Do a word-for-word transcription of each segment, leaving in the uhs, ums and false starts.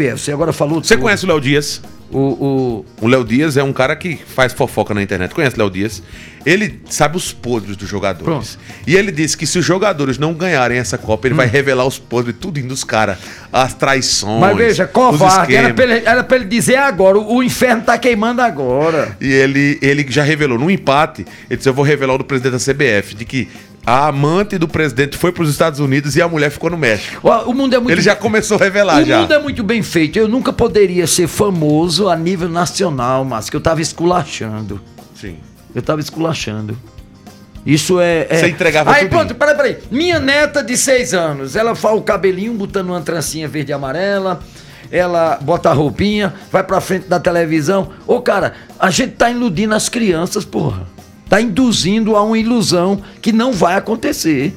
B F. Você agora falou... Você tudo. Conhece o Léo Dias? O, o... o Léo Dias é um cara que faz fofoca na internet. Conhece o Léo Dias? Ele sabe os podres dos jogadores. Pronto. E ele disse que se os jogadores não ganharem essa Copa, ele hum. vai revelar os podres tudinho dos caras. As traições. Mas veja, covarde. Era pra, ele, era pra ele dizer agora. O inferno tá queimando agora. E ele, ele já revelou. No empate, ele disse: eu vou revelar o do presidente da C B F. De que a amante do presidente foi para os Estados Unidos e a mulher ficou no México. O, o mundo é muito... Ele já começou a revelar. O já. mundo é muito bem feito. Eu nunca poderia ser famoso a nível nacional, mas que eu tava esculachando. Sim. Eu tava esculachando. Isso é... é... Você entregava Aí tudo. pronto, peraí, peraí. Minha neta de seis anos, ela faz o cabelinho botando uma trancinha verde e amarela, ela bota a roupinha, vai pra frente da televisão. Ô, cara, a gente tá iludindo as crianças, porra. Tá induzindo a uma ilusão que não vai acontecer.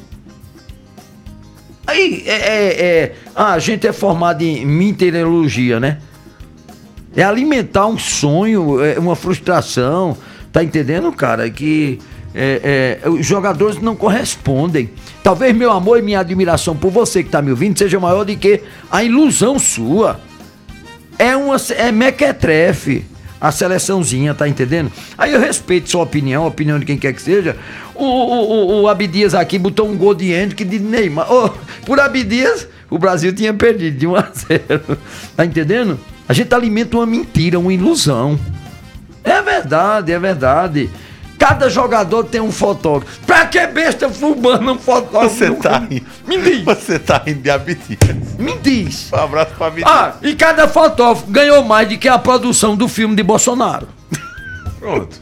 Aí, é, é, é, ah, a gente é formado em meteorologia, né? É alimentar um sonho, é uma frustração, tá entendendo, cara? Que é, é, os jogadores não correspondem. Talvez meu amor e minha admiração por você que tá me ouvindo seja maior do que a ilusão sua. É uma é mequetrefe. A seleçãozinha, tá entendendo? Aí eu respeito sua opinião, a opinião de quem quer que seja. O, o, o, o Abdias aqui botou um gol de Hendrick de Neymar. Oh, por Abdias, o Brasil tinha perdido de um a zero. Tá entendendo? A gente alimenta uma mentira, uma ilusão. É verdade, é verdade. Cada jogador tem um fotógrafo. Pra que besta fumando um fotógrafo? Você tá rindo. Me diz. Você tá rindo de Abdias. Me diz. Um abraço pra Abdias. Ah, e cada fotógrafo ganhou mais do que a produção do filme de Bolsonaro. Pronto.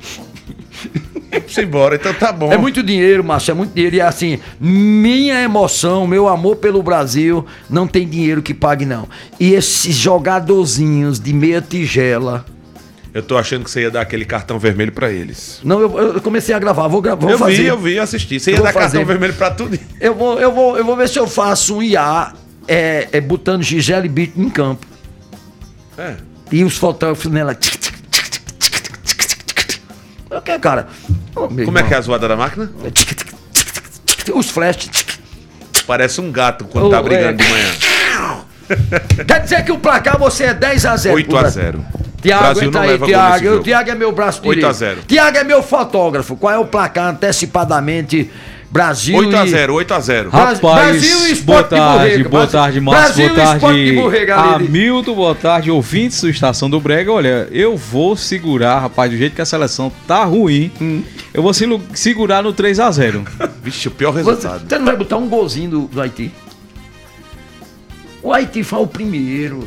Vamos embora, então tá bom. É muito dinheiro, Márcio, é muito dinheiro. E assim, minha emoção, meu amor pelo Brasil, não tem dinheiro que pague, não. E esses jogadorzinhos de meia tigela... Eu tô achando que você ia dar aquele cartão vermelho pra eles. Não, eu, eu comecei a gravar, vou gravar, vou eu fazer. vi, eu vi, eu assisti. Você ia eu dar fazer. cartão vermelho pra tudo. Eu vou, eu vou, eu vou ver se eu faço um I A é, é, botando Gisele Bündchen em campo. É. E os fotógrafos nela. O que, cara? Oh, Como irmão. é que é a zoada da máquina? Os flash. Parece um gato quando oh, tá brigando é. de manhã. Quer dizer que o placar você é dez a zero. oito a zero. Tiago, entra aí, Tiago. O Tiago é meu braço direito. oito a zero. Tiago é meu fotógrafo. Qual é o placar antecipadamente? Brasil oito a zero, oito a zero. Rapaz, Brasil e boa tarde, boa tarde, Márcio, boa tarde, Borrega, Hamilton, boa tarde, ouvintes do Estação do Brega. Olha, eu vou segurar, rapaz, do jeito que a seleção tá ruim, hum. eu vou segurar no três a zero. Vixe, o pior resultado. Você, você não vai botar um golzinho do, do Haiti? O Haiti foi o primeiro.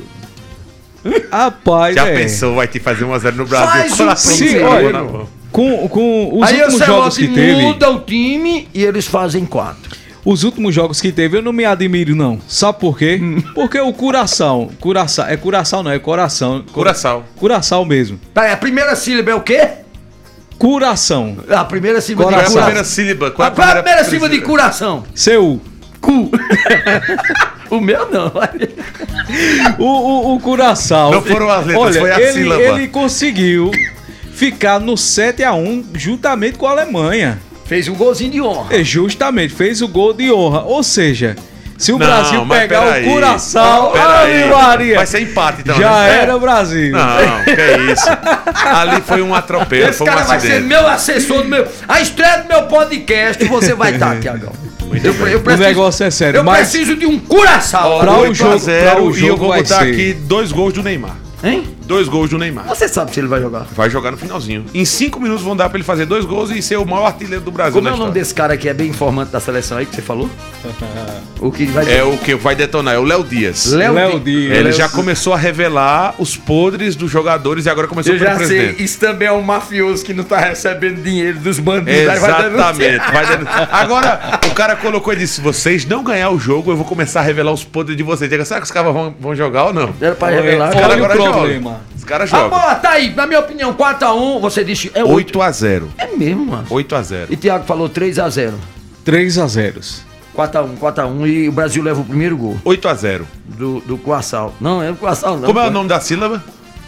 Rapaz, já é. pensou, vai ter que fazer um a zero no Brasil? Faz o Sim, olha, com, com os aí últimos jogos que teve... muda o time e eles fazem quatro. Os últimos jogos que teve, eu não me admiro, não. Sabe por quê? Hum. Porque o Curaçao... Curaçao é Curaçao, não, é Coração. Curaçao. Curaçao mesmo. Tá, a primeira sílaba é o quê? Coração. A primeira sílaba Qual de é a primeira sílaba? Qual é a primeira, primeira sílaba de coração? Seu. Cu. O meu não. o, o, o Curaçao. Não foram as letras, olha, foi a ele, sílaba. Ele conseguiu ficar no sete a um juntamente com a Alemanha. Fez um golzinho de honra. É, justamente, fez o gol de honra. Ou seja, se o não, Brasil pegar o aí. Curaçao, Ave Maria, vai ser empate então. Já né? era o Brasil. Não, que é isso. Ali foi um atropelo, Esse foi um cara acidente. vai ser meu assessor do meu... A estreia do meu podcast você vai estar, Tiagão. Eu, eu preciso, o negócio é sério. Eu mas... preciso de um Curaçao. Para o jogo, zero, para o jogo e eu vou botar ser. aqui dois gols do Neymar. Hein? Dois gols do Neymar. Você sabe se ele vai jogar? Vai jogar no finalzinho. Em cinco minutos vão dar pra ele fazer dois gols e ser o maior artilheiro do Brasil. Como é o nome desse cara que é bem informante da seleção aí que você falou? O que vai É o que vai detonar, é o Léo Dias. Léo, Léo Dias. Ele Léo já Dias. começou a revelar os podres dos jogadores e agora começou eu pelo já presidente. sei, isso também é um mafioso que não tá recebendo dinheiro dos bandidos. Exatamente. Vai vai agora, o cara colocou e disse, se vocês não ganhar o jogo, eu vou começar a revelar os podres de vocês. Diga, será que os caras vão, vão jogar ou não? Era pra revelar. Os caras Olha agora o problema. jogam. Os caras Ah, jogam. boa, tá aí. Na minha opinião, quatro a um, você disse é oito. oito a zero. É mesmo, mano. oito a zero. E Thiago falou três a zero. três a zero. quatro a um, quatro a um e o Brasil leva o primeiro gol. oito a zero. Do, do Curaçao. Não, é o Curaçao não. Como é pô. o nome da sílaba?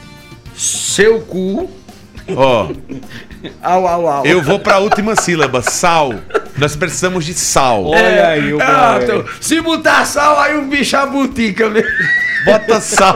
Seu cu. Ó. Au, au, au. Eu vou pra última sílaba, sal. Nós precisamos de sal. Olha aí o Ah, então, se botar sal, aí o bicho abutica mesmo. Bota sal.